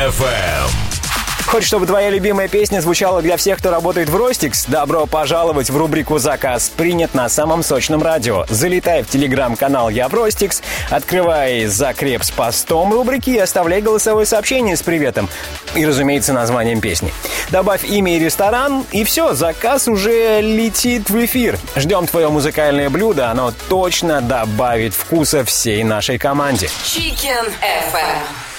Хочешь, чтобы твоя любимая песня звучала для всех, кто работает в Ростикс? Добро пожаловать в рубрику «Заказ принят» на самом сочном радио. Залетай в телеграм-канал «Я в Ростикс», открывай закреп с постом рубрики и оставляй голосовое сообщение с приветом. И, разумеется, названием песни. Добавь имя и ресторан, и все, заказ уже летит в эфир. Ждем твое музыкальное блюдо, оно точно добавит вкуса всей нашей команде. Chicken FM.